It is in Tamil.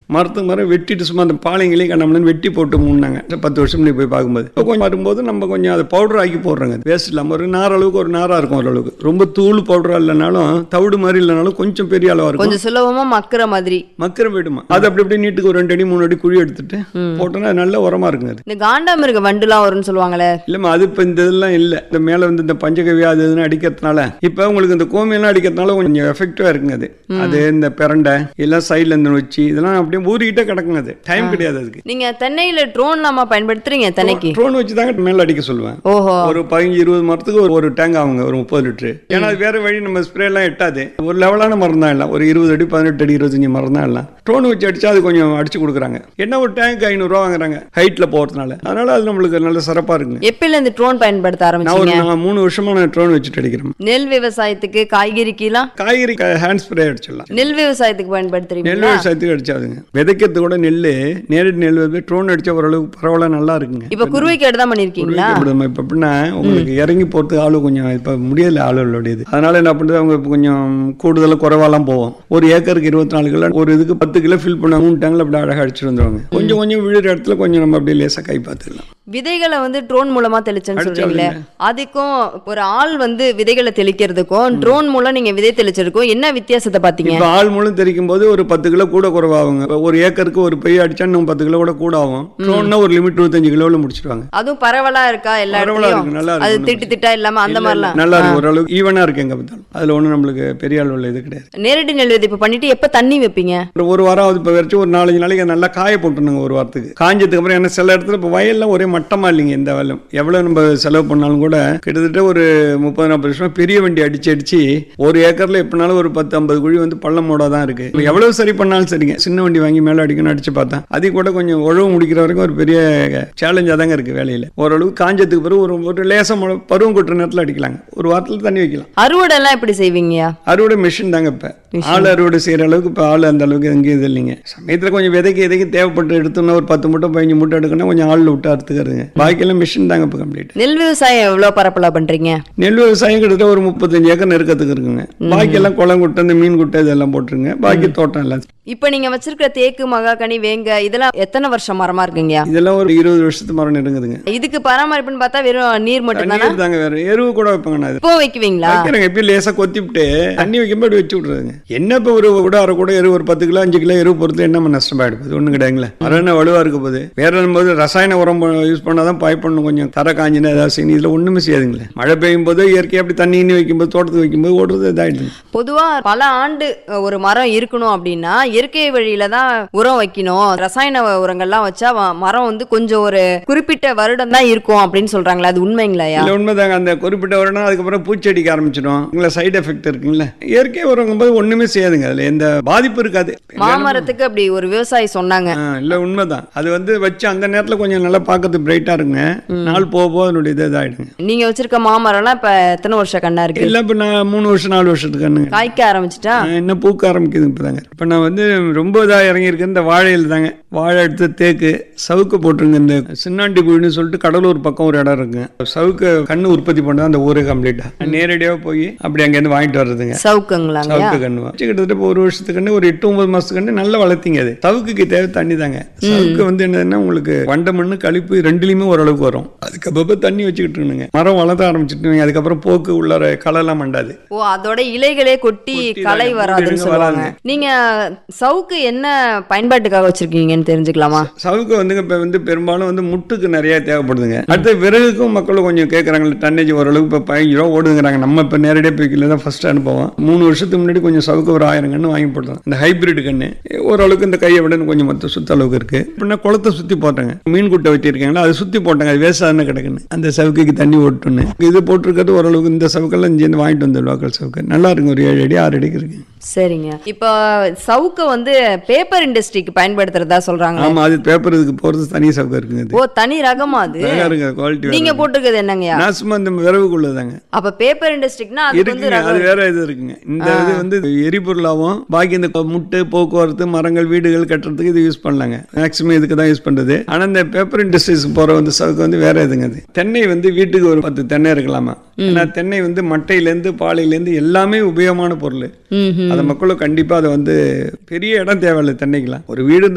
மரத்துக்கு மரம் வெட்டிட்டு சும்மா அந்த பாளையங்களையும் கண்ணாமலன்னு வெட்டி போட்டு மூடினாங்க 10 வருஷம் முன்னாடி போய் பார்க்கும்போது. இப்போ கொஞ்சம் வரும்போது நம்ம கொஞ்சம் அதை பவுடர் ஆக்கி போடுறாங்க. வேஸ்ட் இல்லாமல் ஒரு நார் அளவுக்கு ஒரு நாராக இருக்கும் ஓரளவுக்கு. ரொம்ப தூள் பவுடராக இல்லைனாலும் தவிடு மாதிரி இல்லைனாலும் கொஞ்சம் பெரிய அளவாக இருக்கும். கொஞ்சம் சுலபமாக மக்கிற மாதிரி மக்கிற போயிடுமா. அது அப்படி அப்படியே நீட்டுக்கு ஒரு 2 அடி 3 அடி குழி எடுத்துட்டு போட்டோன்னா நல்ல உரமா இருக்குங்க. அது இந்த காண்டாமிருக வண்டுலாம் வரும்னு சொல்லுவாங்களே. இல்லம்மா அது இப்போ இந்த இதெல்லாம் இல்லை. இந்த மேலே வந்து இந்த பஞ்சகவி அது இதுன்னு அடிக்கிறதுனால இப்போ உங்களுக்கு இந்த கோமியெல்லாம் அடிக்கிறதுனால கொஞ்சம் எஃபெக்டிவாக இருக்குங்க. அது இந்த பிரண்டை எல்லாம் சைடில் இருந்து வச்சு இதெல்லாம் அப்படியே ஊறிக்கிட்டே கிடக்குங்க. அது டைம் கிடையாது அதுக்கு. நீங்க தென்னையில ட்ரோன் நாம பயன்படுத்துறீங்க தென்னைக்கு? ட்ரோன் வச்சு தாங்க மேலே அடிக்க சொல்லுவேன். ஓஹோ. ஒரு 15-20 மரத்துக்கு ஒரு டேங்க் ஆகுங்க, ஒரு 30 லிட்டரு. ஏன்னா அது வேற வழி நம்ம ஸ்ப்ரே எல்லாம் எட்டாது. ஒரு லெவலான மரம் தான் எல்லாம், ஒரு 20 அடி 18 அடி 25 மரம் தான் எல்லாம். ட்ரோன் வச்சு அடிச்சா அது கொஞ்சம் அடிச்சு கொடுக்குறாங்க. என்ன ஒரு டேங்க் 500 ரூபா வாங்குறாங்க ஹைட்ல போறதுனால. அதனால அது நம்மளுக்கு நல்ல சிறப்பா இருக்குங்க. எப்பல இந்த ட்ரோன் பயன்படுத்த ஆரம்பிச்சீங்க? நான் 3 வருஷமா நான் ட்ரோன் வச்சுட்டு அடிக்கிறேன். நெல் விவசாயத்துக்கு காய்கறிக்கெல்லாம் காய்கறி ஹேண்ட் ஸ்ப்ரே அடிச்சிடலாம். நெல் விவசாயத்துக்கு பயன்படுத்துறீங்க? நெல் விவசாயத்துக்கு அடிச்சாதுங்க. விதைக்கிறது கூட நெல் நேரடி நெல் ட்ரோன் அடிச்சா ஓரளவுக்கு பரவாயில்ல நல்லா இருக்குங்க. இப்ப குருவைக்கு தான் பண்ணிருக்கீங்களா? இப்ப எப்படின்னா உங்களுக்கு இறங்கி போறதுக்கு ஆளு கொஞ்சம் இப்ப முடியல ஆளுடைய. அதனால என்ன பண்றது, அவங்க கொஞ்சம் கூடுதலா குறைவாலாம் போவோம். ஒரு ஏக்கருக்கு 24 கிலோ, ஒரு இதுக்கு 10 கிலோ ஃபில் பண்ண 3 டேங்க்ல அப்படி அழகா அடிச்சுட்டு வந்துருவாங்க. கொஞ்சம் கொஞ்சம் விழுற இடத்துல கொஞ்சம் நம்ம அப்படியே லேசா கை பார்த்துக்கலாம். விதைகளை வந்து ட்ரோன் மூலமா தெளிச்சேன்னு சொல்றீங்களே, அதுக்கும் ஒரு ஆள் வந்து விதைகளை தெளிக்கிறதுக்கும் ட்ரோன் மூலம் நீங்க விதை தெளிச்சிருக்கும் என்ன வித்தியாசத்தை பாத்தீங்க? இப்ப ஆள் மூலம் தெளிக்கும் போது ஒரு 10 கிலோ கூட குறைவாகுங்க. ஒரு ஏக்கருக்கு ஒரு பை அடிச்சா இன்னும் 10 கிலோ கூட ஆகும். ட்ரோன்னா ஒரு லிமிட் 25 கிலோல முடிச்சிருவாங்க. அதுவும் பரவலா இருக்கா எல்லா இடத்துலயும்? நல்லா அது இருக்கு. திட்டா இல்லாம அந்த மாதிரிலாம் நல்லா இருக்கு. ஓரளவுக்கு ஈவனா இருக்கு எங்க பார்த்தாலும். அதுல ஒண்ணும் நம்மளுக்கு பெரிய அளவுல இது கிடையாது. நேரடி நெல் விதைப்பு பண்ணிட்டு எப்ப தண்ணி வைப்பீங்க? ஒரு வாரம் ஆகுது. இப்ப வரைச்சு ஒரு 4-5 நாளைக்கு நல்லா காய போட்டுருங்க. ஒரு வாரத்துக்கு காஞ்சதுக்கு அப்புறம் என்ன சில இடத்துல இப்ப வயல்லாம் ஒரே மட்டமா இல்லைங்க. இந்த வயலும் எவ்வளவு நம்ம செலவு பண்ணாலும் கூட கிட்டத்தட்ட ஒரு 30-40 வருஷம் பெரிய வண்டி அடிச்சு ஒரு ஏக்கர்ல எப்படினாலும் ஒரு 10-50 குழி வந்து பள்ளமோட தான் இருக்கு. எவ்வளவு சரி பண்ணாலும் சரிங்க, சின்ன வண்டி வாங்கி மேல அடிக்கணும் அடிச்சு பார்த்தேன். அது கூட கொஞ்சம் உழவு முடிக்கிற வரைக்கும் ஒரு பெரிய சேலஞ்சா தாங்க இருக்கு வேலையில. ஓரளவு காஞ்சதுக்கு பிறகு ஒரு லேச பருவம் கொட்டுற நேரத்தில் அடிக்கலாங்க. ஒரு வாரத்துல தண்ணி வைக்கலாம். அறுவடை எல்லாம் எப்படி செய்வீங்க? அறுவடை மிஷின் தாங்க. இப்ப ஆள் அறுவடை செய்யற அளவுக்கு இப்ப ஆள் அந்த அளவுக்கு எங்கேயும் இது இல்லைங்க. சமயத்துல கொஞ்சம் விதைக்கு தேவைப்பட்டு எடுத்தோம்னா ஒரு 10 மூட்டை 15 மூட்டை எடுக்கணும், கொஞ்சம் ஆள் விட்டு அறுத்துக்கிறதுங்க. பாக்கியெல்லாம் மிஷின் தாங்க இப்ப கம்ப்ளீட். நெல் விவசாயம் எவ்வளவு பரப்பலா பண்றீங்க? நெல் விவசாயம் கிட்டத்தட்ட ஒரு 35 ஏக்கர் நெருக்கத்துக்கு இருக்குங்க. பாக்கியெல்லாம் குளம் குட்டை இந்த மீன் குட்டை இதெல்லாம் போட்டுருங்க. பாக்கி தோட்டம் எல்லாம். இப்ப நீங்க வச்சிருக்கிற தேக்கு மகாகனி வேங்க இதெல்லாம் எத்தனை வருஷம் மரமா இருக்குங்க? இதெல்லாம் ஒரு 20 வருஷத்து மரம் நெருங்குதுங்க. இதுக்கு பராமரிப்புன்னு பார்த்தா வெறும் நீர் மட்டும் தாங்க, வேற எருவு கூட வைப்பாங்க. இப்போ வைக்குவீங்களா? வைக்கிறேங்க. எப்பயும் லேசா கொத்திவிட்டு தண்ணி வைக்கும்போது வச்சு விடுறதுங்க. என்ன இப்ப ஒரு அரை கூட எருவு ஒரு 10 கிலோ 5 கிலோ எருவு பொறுத்து என்ன நஷ்டமாயிடுது? ஒண்ணு கிடையாதுங்களா. மரம் வலுவா இருக்க போது வேற போது ரசாயன உரம் யூஸ் பண்ணாதான் பாய் பண்ணணும். கொஞ்சம் தர காஞ்சினா ஏதாவது செய்யணும். இதுல ஒண்ணுமே செய்யாதுங்களே. மழை பெய்யும் போது இயற்கை அப்படி தண்ணி வைக்கும்போது தோட்டத்துக்கு வைக்கும்போது ஓடுறது இதாயிடுது. பொதுவா பல ஆண்டு ஒரு மரம் இருக்கணும் அப்படின்னா இயற்கை வழியில தான் உரம் வைக்கணும். ரசாயன உரங்கள்லாம் வச்சா மரம் வந்து கொஞ்சம் ஒரு குறிப்பிட்ட வருடம் தான் இருக்கும் அப்படின்னு சொல்றாங்களா, அது உண்மைங்களா? இல்ல உண்மைதாங்க. அந்த குறிப்பிட்ட வருடம் அதுக்கப்புறம் பூச்செடிக்க ஆரம்பிச்சிடும். சைடு எஃபெக்ட் இருக்குங்களா. இயற்கை உரம் போது ஒண்ணுமே செய்யாதுங்க. அதுல எந்த பாதிப்பு இருக்காது. மாமரத்துக்கு அப்படி ஒரு விவசாயி சொன்னாங்க. இல்ல உண்மைதான். அது வந்து வச்சு அந்த நேரத்துல கொஞ்சம் நல்லா பார்க்கறது பிரைட்டா இருக்குங்க. நாள் போக அதனுடைய இதாயிடுங்க. நீங்க வச்சிருக்க மாமரம்லாம் இப்ப எத்தனை வருஷம் கண்ணா இருக்கு? இல்ல இப்ப நான் 3 வருஷம் 4 வருஷத்துக்கு கண்ணுங்க. காய்க்க ஆரம்பிச்சுட்டா என்ன பூக்க ஆரம்பிக்குது இப்பதாங்க. இப்ப நான் வந்து ரொம்ப இதா இறங்கி இருக்கு இந்த வாழையில் தாங்க. வாழை எடுத்து தேக்கு சவுக்கு போட்டுருங்க. இந்த சின்னாண்டி குழின்னு சொல்லிட்டு கடலூர் பக்கம் ஒரு இடம் இருக்குங்க. சவுக்கு கண்ணு உற்பத்தி பண்ணா அந்த ஊரே கம்ப்ளீட்டா நேரடியாக போய் அப்படி அங்க இருந்து வாங்கிட்டு வர்றதுங்க. சவுக்குங்களா? சவுக்கு கண்ணு கிட்டத்தட்ட ஒரு வருஷத்துக்கு கண்ணு ஒரு 8-9 மாசத்துக்கு கண்ணு நல்லா வளர்த்திங்க. அது சவுக்குக்கு தேவை தண்ணி தாங்க. சவுக்கு வந்து என்னன்னா உங்களுக்கு வண்ட மண்ணு கழிப்பு ரெண்டுலயுமே ஓரளவுக்கு வரும். அதுக்கப்புறம் தண்ணி வச்சுக்கிட்டு இருந்துங்க. மரம் வளர்த்த ஆரம்பிச்சுட்டு அதுக்கப்புறம் போக்கு உள்ளார களை எல்லாம் மண்டாது. ஓ, அதோட இலைகளே கொட்டி களை வராதுன்னு சொல்லுவாங்க. நீங்க சவுக்கு என்ன பயன்பாட்டுக்காக வச்சிருக்கீங்கன்னு தெரிஞ்சுக்கலாமா? சவுக்கு வந்து இப்ப வந்து பெரும்பாலும் வந்து முட்டுக்கு நிறைய தேவைப்படுதுங்க. அடுத்த விறகுக்கும் மக்களும் கொஞ்சம் கேட்கறாங்க. டன்னேஜ் ஓரளவுக்கு இப்ப 15 ரூபா ஓடுங்கிறாங்க. நம்ம இப்ப நேரடியாக போய்க்கல தான் ஃபர்ஸ்ட் அனுபவம். 3 வருஷத்துக்கு முன்னாடி கொஞ்சம் சவுக்கு ஒரு 1000 கண்ணு வாங்கி போட்டோம். இந்த ஹைபிரிட் கண்ணு ஓரளவுக்கு இந்த கையை விட கொஞ்சம் மொத்த சுத்த அளவுக்கு இருக்கு. இப்படின்னா குளத்தை சுத்தி போட்டாங்க. மீன் குட்டை வச்சிருக்காங்களா அது சுத்தி போட்டாங்க. அது வேஸ்டான கிடக்குன்னு அந்த சவுக்கு தண்ணி ஓட்டுன்னு இது போட்டிருக்கிறது ஓரளவுக்கு. இந்த சவுக்கெல்லாம் இங்கே வாங்கிட்டு வந்து லோக்கல் சவுக்கு நல்லா இருக்கு. ஒரு 7 அடி 6 அடிக்கு இருக்கு. சரிங்க. இப்போ சவுக்க வந்து பேப்பர் இண்டஸ்ட்ரிக்கு பயன்படுத்துறதா சொல்றாங்க. ஆமா, அது பேப்பர் இதுக்கு போறது தனி சவுக்கு இருக்குங்க. ஓ, தனி ரகமா? அது குவாலிட்டி. நீங்க போட்டுருக்கிறது என்னங்க? நான் சும்மா இந்த விரவுக்குள்ளதாங்க. அப்ப பேப்பர் இண்டஸ்ட்ரிக்னா அது வந்து அது வேற இது இருக்குங்க. இந்த இது வந்து எரிபொருளாவும் பாக்கி இந்த முட்டை போக்குவரத்து மரங்கள் வீடுகள் கட்டுறதுக்கு இது யூஸ் பண்ணலாங்க. மேக்ஸிமம் இதுக்கு தான் யூஸ் பண்றது. ஆனா இந்த பேப்பர் இண்டஸ்ட்ரிஸ்க்கு போற வந்து சவுக்கு வந்து வேற இதுங்க. அது தென்னை வந்து வீட்டுக்கு ஒரு 10 தென்னை இருக்கலாமா. ஏன்னா தென்னை வந்து மட்டையிலேருந்து பாலையிலேருந்து எல்லாமே உபயோகமான பொருள். அதை மக்களும் கண்டிப்பா அதை வந்து பெரிய இடம் தேவையில்லை தென்னைக்கெல்லாம். ஒரு வீடு